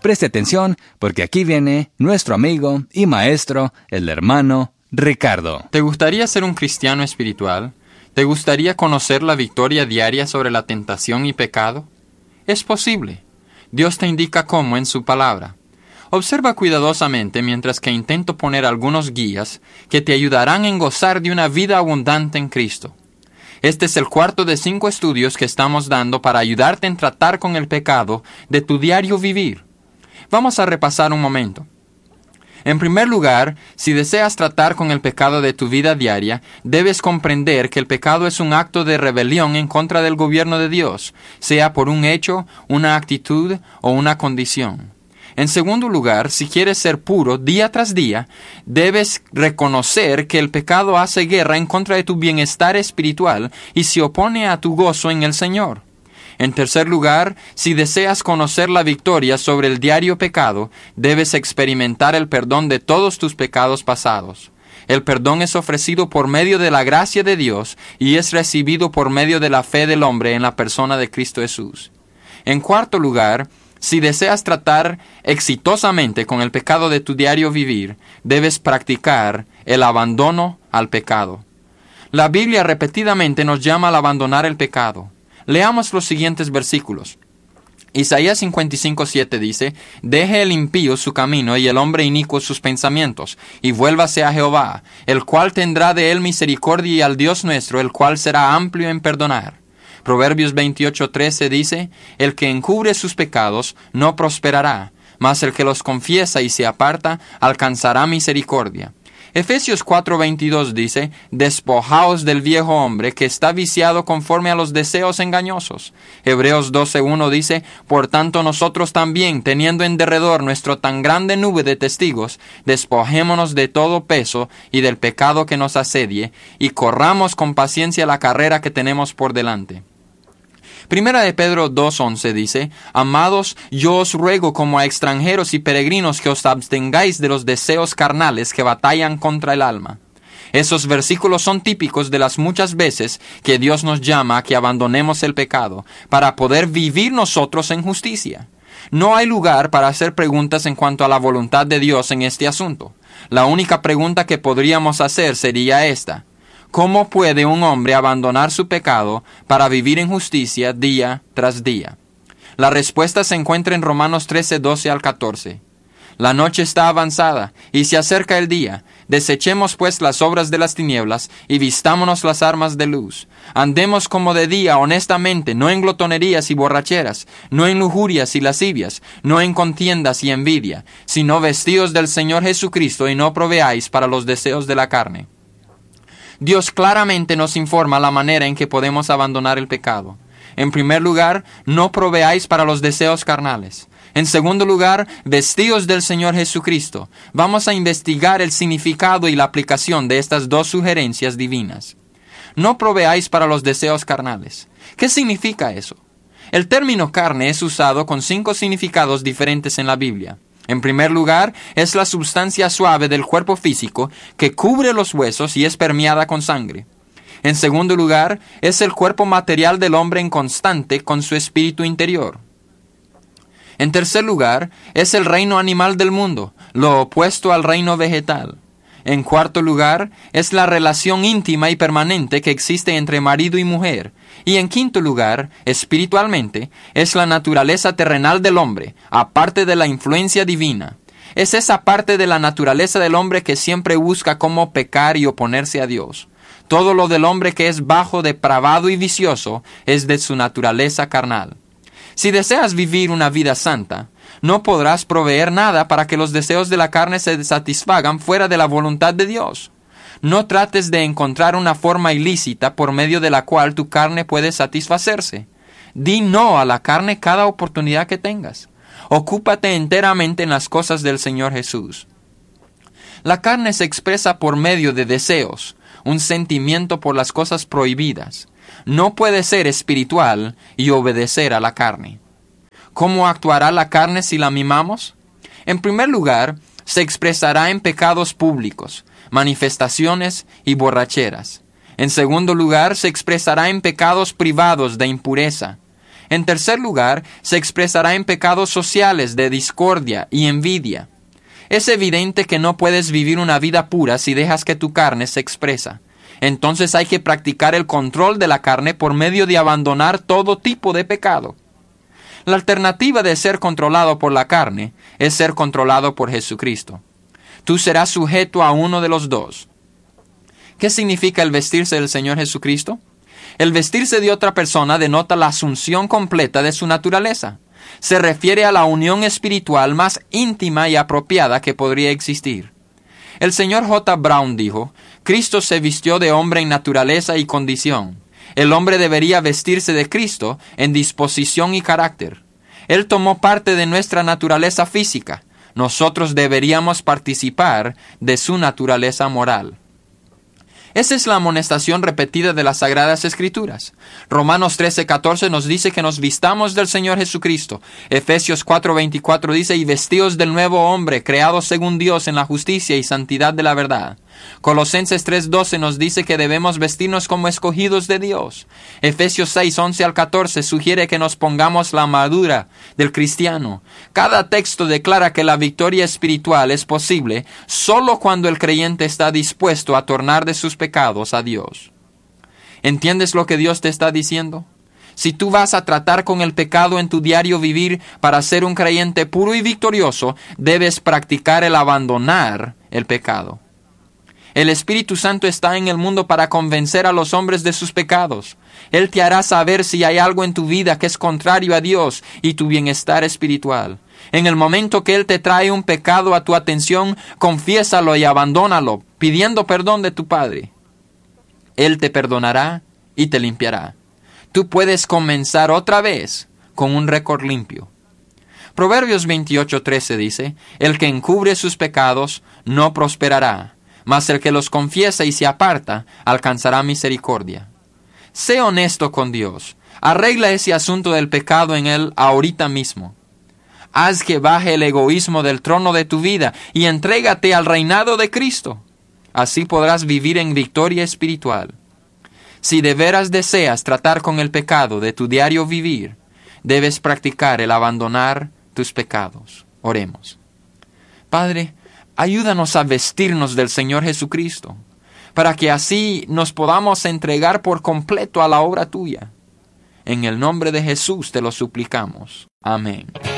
Preste atención porque aquí viene nuestro amigo y maestro, el hermano Ricardo. ¿Te gustaría ser un cristiano espiritual? ¿Te gustaría conocer la victoria diaria sobre la tentación y pecado? Es posible. Dios te indica cómo en su palabra. Observa cuidadosamente mientras que intento poner algunos guías que te ayudarán en gozar de una vida abundante en Cristo. Este es el cuarto de 5 estudios que estamos dando para ayudarte en tratar con el pecado de tu diario vivir. Vamos a repasar un momento. En primer lugar, si deseas tratar con el pecado de tu vida diaria, debes comprender que el pecado es un acto de rebelión en contra del gobierno de Dios, sea por un hecho, una actitud o una condición. En segundo lugar, si quieres ser puro día tras día, debes reconocer que el pecado hace guerra en contra de tu bienestar espiritual y se opone a tu gozo en el Señor. En tercer lugar, si deseas conocer la victoria sobre el diario pecado, debes experimentar el perdón de todos tus pecados pasados. El perdón es ofrecido por medio de la gracia de Dios y es recibido por medio de la fe del hombre en la persona de Cristo Jesús. En cuarto lugar, si deseas tratar exitosamente con el pecado de tu diario vivir, debes practicar el abandono al pecado. La Biblia repetidamente nos llama al abandonar el pecado. Leamos los siguientes versículos. Isaías 55:7 dice: «Deje el impío su camino y el hombre inicuo sus pensamientos, y vuélvase a Jehová, el cual tendrá de él misericordia, y al Dios nuestro, el cual será amplio en perdonar». Proverbios 28:13 dice: «El que encubre sus pecados no prosperará, mas el que los confiesa y se aparta alcanzará misericordia». Efesios 4:22 dice: «Despojaos del viejo hombre que está viciado conforme a los deseos engañosos». Hebreos 12:1 dice: «Por tanto nosotros también, teniendo en derredor nuestro tan grande nube de testigos, despojémonos de todo peso y del pecado que nos asedie, y corramos con paciencia la carrera que tenemos por delante». Primera de Pedro 2:11 dice: «Amados, yo os ruego como a extranjeros y peregrinos que os abstengáis de los deseos carnales que batallan contra el alma». Esos versículos son típicos de las muchas veces que Dios nos llama a que abandonemos el pecado para poder vivir nosotros en justicia. No hay lugar para hacer preguntas en cuanto a la voluntad de Dios en este asunto. La única pregunta que podríamos hacer sería esta: ¿cómo puede un hombre abandonar su pecado para vivir en justicia día tras día? La respuesta se encuentra en Romanos 13:12 al 14. «La noche está avanzada, y se acerca el día. Desechemos pues las obras de las tinieblas, y vistámonos las armas de luz. Andemos como de día honestamente, no en glotonerías y borracheras, no en lujurias y lascivias, no en contiendas y envidia, sino vestidos del Señor Jesucristo, y no proveáis para los deseos de la carne». Dios claramente nos informa la manera en que podemos abandonar el pecado. En primer lugar, no proveáis para los deseos carnales. En segundo lugar, vestíos del Señor Jesucristo. Vamos a investigar el significado y la aplicación de estas dos sugerencias divinas. No proveáis para los deseos carnales. ¿Qué significa eso? El término carne es usado con 5 significados diferentes en la Biblia. En primer lugar, es la sustancia suave del cuerpo físico que cubre los huesos y es permeada con sangre. En segundo lugar, es el cuerpo material del hombre en constante con su espíritu interior. En tercer lugar, es el reino animal del mundo, lo opuesto al reino vegetal. En cuarto lugar, es la relación íntima y permanente que existe entre marido y mujer. Y en quinto lugar, espiritualmente, es la naturaleza terrenal del hombre, aparte de la influencia divina. Es esa parte de la naturaleza del hombre que siempre busca cómo pecar y oponerse a Dios. Todo lo del hombre que es bajo, depravado y vicioso es de su naturaleza carnal. Si deseas vivir una vida santa, no podrás proveer nada para que los deseos de la carne se satisfagan fuera de la voluntad de Dios. No trates de encontrar una forma ilícita por medio de la cual tu carne puede satisfacerse. Di no a la carne cada oportunidad que tengas. Ocúpate enteramente en las cosas del Señor Jesús. La carne se expresa por medio de deseos, un sentimiento por las cosas prohibidas. No puede ser espiritual y obedecer a la carne. ¿Cómo actuará la carne si la mimamos? En primer lugar, se expresará en pecados públicos, manifestaciones y borracheras. En segundo lugar, se expresará en pecados privados de impureza. En tercer lugar, se expresará en pecados sociales de discordia y envidia. Es evidente que no puedes vivir una vida pura si dejas que tu carne se expresa. Entonces hay que practicar el control de la carne por medio de abandonar todo tipo de pecado. La alternativa de ser controlado por la carne es ser controlado por Jesucristo. Tú serás sujeto a uno de los dos. ¿Qué significa el vestirse del Señor Jesucristo? El vestirse de otra persona denota la asunción completa de su naturaleza. Se refiere a la unión espiritual más íntima y apropiada que podría existir. El señor J. Brown dijo, Cristo se vistió de hombre en naturaleza y condición. El hombre debería vestirse de Cristo en disposición y carácter. Él tomó parte de nuestra naturaleza física. Nosotros deberíamos participar de su naturaleza moral. Esa es la amonestación repetida de las Sagradas Escrituras. Romanos 13:14 nos dice que nos vistamos del Señor Jesucristo. Efesios 4:24 dice, y vestíos del nuevo hombre, creado según Dios en la justicia y santidad de la verdad. Colosenses 3:12 nos dice que debemos vestirnos como escogidos de Dios. Efesios 6:11 al 14 sugiere que nos pongamos la armadura del cristiano. Cada texto declara que la victoria espiritual es posible solo cuando el creyente está dispuesto a tornar de sus pecados a Dios. ¿Entiendes lo que Dios te está diciendo? Si tú vas a tratar con el pecado en tu diario vivir para ser un creyente puro y victorioso, debes practicar el abandonar el pecado. El Espíritu Santo está en el mundo para convencer a los hombres de sus pecados. Él te hará saber si hay algo en tu vida que es contrario a Dios y tu bienestar espiritual. En el momento que Él te trae un pecado a tu atención, confiésalo y abandónalo, pidiendo perdón de tu Padre. Él te perdonará y te limpiará. Tú puedes comenzar otra vez con un récord limpio. Proverbios 28:13 dice, el que encubre sus pecados no prosperará, mas el que los confiesa y se aparta alcanzará misericordia. Sé honesto con Dios. Arregla ese asunto del pecado en Él ahorita mismo. Haz que baje el egoísmo del trono de tu vida y entrégate al reinado de Cristo. Así podrás vivir en victoria espiritual. Si de veras deseas tratar con el pecado de tu diario vivir, debes practicar el abandonar tus pecados. Oremos. Padre, ayúdanos a vestirnos del Señor Jesucristo, para que así nos podamos entregar por completo a la obra tuya. En el nombre de Jesús te lo suplicamos. Amén.